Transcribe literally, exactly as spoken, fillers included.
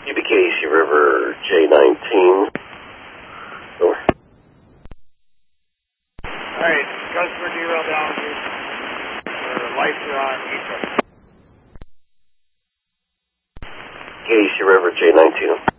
U B K River J nineteen. Over. Alright, customer derailed down here. Our lights are on each other. K C River J nineteen.